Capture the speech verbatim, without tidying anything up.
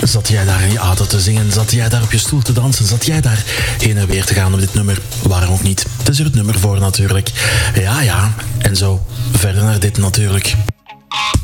Zat jij daar in je auto te zingen? Zat jij daar op je stoel te dansen? Zat jij daar heen en weer te gaan op dit nummer? Waarom ook niet? Het is er het nummer voor natuurlijk. Ja, ja. En zo verder naar dit natuurlijk.